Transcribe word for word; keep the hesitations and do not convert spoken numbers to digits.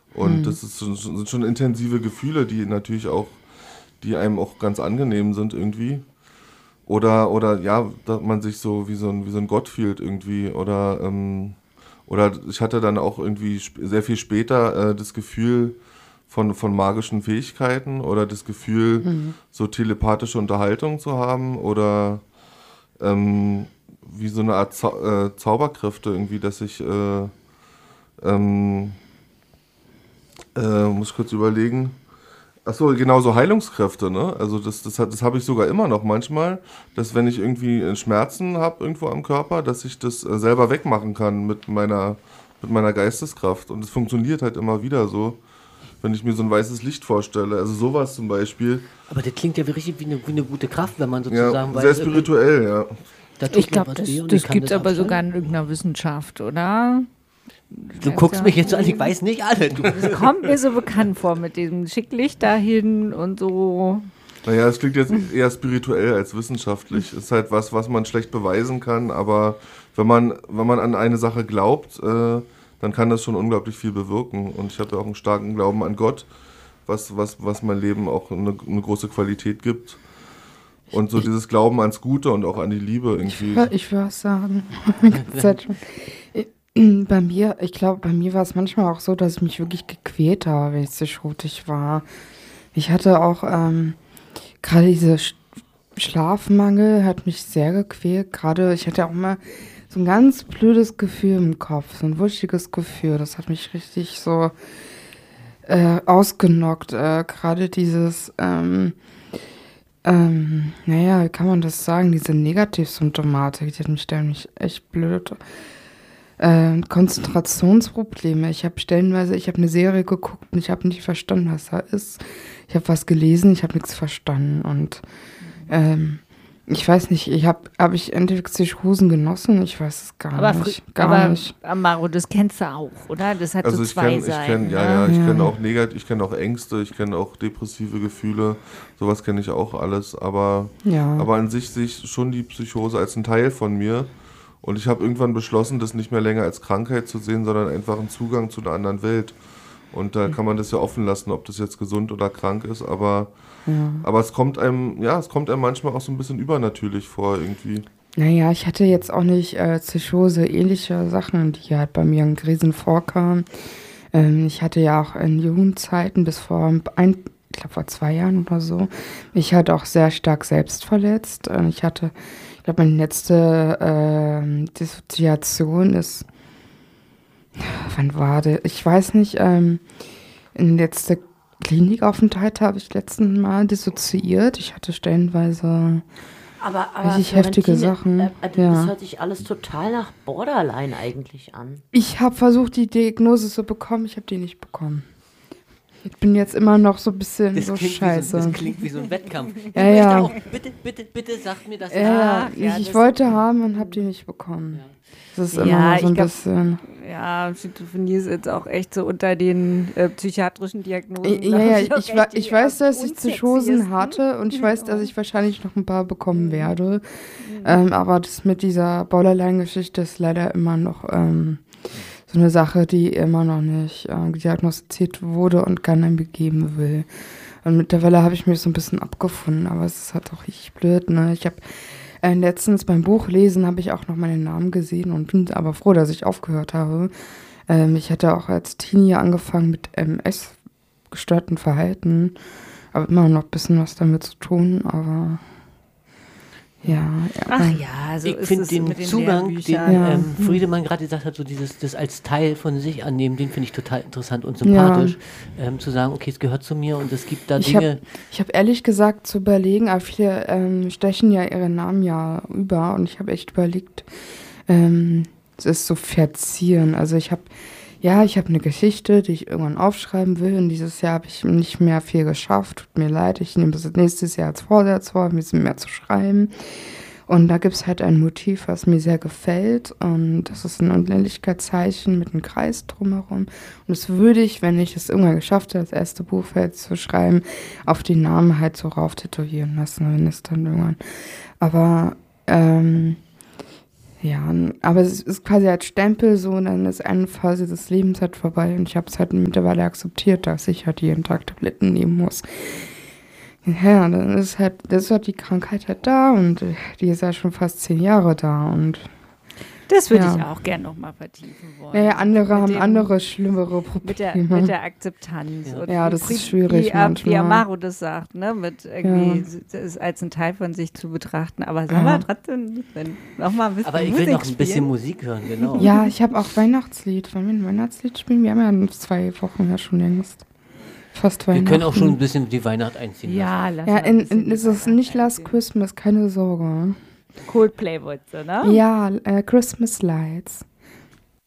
Und mhm. das ist, sind schon intensive Gefühle, die natürlich auch, die einem auch ganz angenehm sind irgendwie. Oder, oder ja, dass man sich so wie so ein, wie so ein Gott fühlt irgendwie. Oder, ähm, oder ich hatte dann auch irgendwie sp- sehr viel später äh, das Gefühl von, von magischen Fähigkeiten oder das Gefühl, mhm. so telepathische Unterhaltung zu haben oder ähm, wie so eine Art Zau- äh, Zauberkräfte irgendwie, dass ich, äh, ähm, äh, muss ich kurz überlegen. Achso, genau, so Heilungskräfte, ne? Also das, das, hat- das habe ich sogar immer noch manchmal, dass wenn ich irgendwie äh, Schmerzen habe irgendwo am Körper, dass ich das äh, selber wegmachen kann mit meiner, mit meiner Geisteskraft. Und es funktioniert halt immer wieder so, wenn ich mir so ein weißes Licht vorstelle. Also sowas zum Beispiel. Aber das klingt ja wie richtig wie eine, wie eine gute Kraft, wenn man Ja, sozusagen sehr weiß, okay, spirituell, ja. da tut Ich mir glaube, was das, weh und das ich kann gibt es das aber abstellen. sogar in irgendeiner Wissenschaft, oder? Du guckst mich jetzt an, ich weiß nicht alle. Du. Das kommt mir so bekannt vor mit dem Schicklicht dahin und so. Naja, es klingt jetzt eher spirituell als wissenschaftlich. Ist halt was, was man schlecht beweisen kann, aber wenn man, wenn man an eine Sache glaubt, äh, dann kann das schon unglaublich viel bewirken. Und ich habe ja auch einen starken Glauben an Gott, was, was, was mein Leben auch eine, eine große Qualität gibt. Und so dieses Glauben ans Gute und auch an die Liebe irgendwie. Ich, ich will was sagen. Bei mir, ich glaube, bei mir war es manchmal auch so, dass ich mich wirklich gequält habe, wenn ich psychotisch war. Ich hatte auch ähm, gerade dieser Sch- Schlafmangel hat mich sehr gequält. Gerade, ich hatte auch immer so ein ganz blödes Gefühl im Kopf, so ein wuschiges Gefühl. Das hat mich richtig so äh, ausgenockt. Äh, gerade dieses, ähm, ähm, naja, wie kann man das sagen, diese Negativsymptomatik, die hat mich ständig echt blöd. Äh, Konzentrationsprobleme. Ich habe stellenweise, ich habe eine Serie geguckt und ich habe nicht verstanden, was da ist. Ich habe was gelesen, ich habe nichts verstanden und ähm, ich weiß nicht, ich habe habe ich entweder Psychosen genossen, ich weiß es gar aber nicht. Fr- Gar aber, nicht. Amaro, das kennst du auch, oder? Das hat Also so ich zwei kenn, ich Seiten. kenn, ja, ne? ja, ich Ja. kenne auch Negat, ich kenne auch Ängste, ich kenne auch depressive Gefühle, sowas kenne ich auch alles, aber, Ja. aber an sich sehe ich schon die Psychose als ein Teil von mir und ich habe irgendwann beschlossen, das nicht mehr länger als Krankheit zu sehen, sondern einfach einen Zugang zu einer anderen Welt. Und da kann man das ja offen lassen, ob das jetzt gesund oder krank ist, aber, Ja. aber es kommt einem, ja, es kommt einem manchmal auch so ein bisschen übernatürlich vor irgendwie. Naja, ich hatte jetzt auch nicht äh, Psychose, ähnliche Sachen, die halt bei mir in Krisen vorkamen. Ähm, ich hatte ja auch in Jugendzeiten bis vor ein, ich glaube vor zwei Jahren oder so, mich halt auch sehr stark selbst verletzt. Äh, ich hatte, ich glaube, meine letzte äh, Dissoziation ist, wann war das? Ich weiß nicht, ähm, in letzter Klinikaufenthalt habe ich letzten Mal dissoziiert. Ich hatte stellenweise Aber, aber richtig heftige Sachen. Äh, das Ja. hört sich alles total nach Borderline eigentlich an. Ich habe versucht, die Diagnose zu bekommen, ich habe die nicht bekommen. Ich bin jetzt immer noch so ein bisschen Das so klingt, scheiße. wie so, das klingt wie so ein Wettkampf. Ich Ja, möchte ja. auch, bitte, bitte, bitte sagt mir das. Ja, ja, nach. ich, Ja, ich das- wollte haben und habe die nicht bekommen. Das ist Ja, immer noch so ein ich glaub- bisschen. Ja, Schizophrenie ist jetzt auch echt so unter den äh, psychiatrischen Diagnosen. Ja, glaub ja, ich, auch ich, wa- echt die ich weiß, dass ich unsexiesten. Psychosen hatte und ich weiß, dass ich wahrscheinlich noch ein paar bekommen werde. Ähm, aber das mit dieser Borderline-Geschichte ist leider immer noch ähm, so eine Sache, die immer noch nicht äh, diagnostiziert wurde und keiner mir geben will. Und mittlerweile habe ich mich so ein bisschen abgefunden, aber es ist halt auch richtig blöd, ne? Ich habe äh, letztens beim Buchlesen habe ich auch noch meinen Namen gesehen und bin aber froh, dass ich aufgehört habe. Ähm, ich hatte auch als Teenie angefangen mit M S, gestörten Verhalten, aber immer noch ein bisschen was damit zu tun, aber ja. ja. Ach ja, so Ich ist finde es den mit den Zugang, den Lehrbüchern. Ja. ähm, Friedemann gerade gesagt hat, so dieses das als Teil von sich annehmen, den finde ich total interessant und sympathisch. Ähm, zu sagen, okay, es gehört zu mir und es gibt da Ich Dinge. habe ich hab ehrlich gesagt zu überlegen, aber viele ähm, stechen ja ihre Namen ja über und ich habe echt überlegt, ähm, es ist so verzieren. Also ich habe, ja, ich habe eine Geschichte, die ich irgendwann aufschreiben will und dieses Jahr habe ich nicht mehr viel geschafft. Tut mir leid, ich nehme das nächstes Jahr als Vorsatz vor, ein bisschen mehr zu schreiben. Und da gibt es halt ein Motiv, was mir sehr gefällt und das ist ein Unendlichkeitszeichen mit einem Kreis drumherum. Und das würde ich, wenn ich es irgendwann geschafft habe, das erste Buch fertig zu schreiben, auf die Namen halt so rauf tätowieren lassen, wenn es dann irgendwann. Aber ähm, Ja, n- aber es ist quasi als Stempel so, und dann ist eine Phase des Lebens halt vorbei und ich habe es halt mittlerweile akzeptiert, dass ich halt jeden Tag Tabletten nehmen muss. Ja, dann ist halt, das ist halt die Krankheit halt da und äh, die ist ja schon fast zehn Jahre da und Das würde Ja. ich auch gerne nochmal vertiefen wollen. naja, andere Mit haben dem- andere, schlimmere Mit der, Probleme. mit der Akzeptanz. Ja. Und Ja, wie das ist Pri- schwierig wie, Am- manchmal. Wie Amaro das sagt, ne? Mit irgendwie es als einen Teil von sich zu betrachten. Aber sag Ja. mal trotzdem, wenn nochmal ein bisschen Aber ich Musik will noch ein bisschen spielen. Musik hören, genau. Ja, ich habe auch Weihnachtslied. Wollen wir ein Weihnachtslied spielen? Wir haben ja in zwei Wochen ja schon längst. Fast Wir Weihnachten. können auch schon ein bisschen die Weihnacht einziehen lassen. Ja, lass Ja, mal ein in, bisschen in, ist es Weihnachten nicht Last einziehen. Christmas, keine Sorge. Coldplay wolltest du, ne? Ja, äh, Christmas Lights.